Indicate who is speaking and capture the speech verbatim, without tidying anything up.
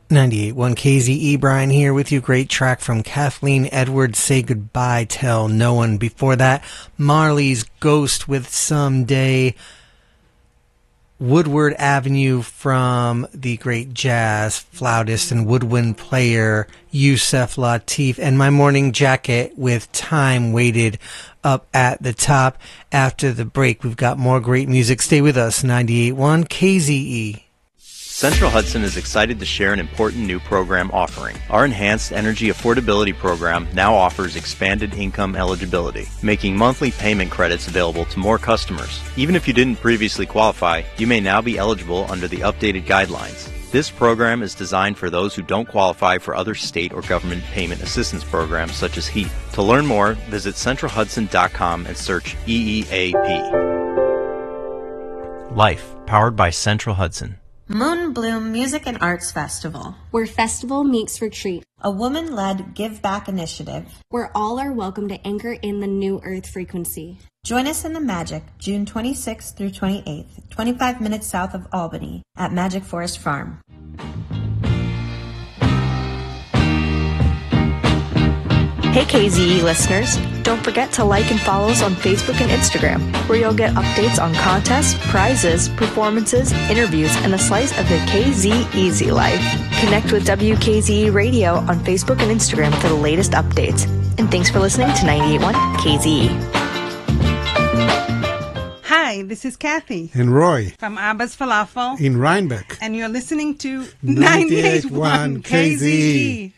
Speaker 1: ninety-eight point one K Z E, Brian here with you. Great track from Kathleen Edwards, Say Goodbye, Tell No One. Before that, Marley's Ghost with Someday. Woodward Avenue from the great jazz flautist and woodwind player Yusef Lateef. And My Morning Jacket with Time Waited up at the top. After the break, we've got more great music. Stay with us, ninety-eight point one K Z E.
Speaker 2: Central Hudson is excited to share an important new program offering. Our Enhanced Energy Affordability Program now offers expanded income eligibility, making monthly payment credits available to more customers. Even if you didn't previously qualify, you may now be eligible under the updated guidelines. This program is designed for those who don't qualify for other state or government payment assistance programs such as HEAP. To learn more, visit central hudson dot com and search E E A P. Life, powered by Central Hudson.
Speaker 3: Moon Bloom Music and Arts Festival,
Speaker 4: where festival meets retreat.
Speaker 3: A woman-led give back initiative,
Speaker 4: where all are welcome to anchor in the new earth frequency.
Speaker 3: Join us in the Magic, June twenty-sixth through twenty-eighth, twenty-five minutes south of Albany, at Magic Forest Farm.
Speaker 5: Hey K Z E listeners, don't forget to like and follow us on Facebook and Instagram, where you'll get updates on contests, prizes, performances, interviews, and a slice of the K Z Easy life. Connect with W K Z E Radio on Facebook and Instagram for the latest updates. And thanks for listening to ninety-eight point one K Z E.
Speaker 6: Hi, this is Kathy.
Speaker 7: And Roy.
Speaker 6: From Abba's Falafel.
Speaker 7: In Rhinebeck.
Speaker 6: And you're listening to ninety-eight point one K Z E.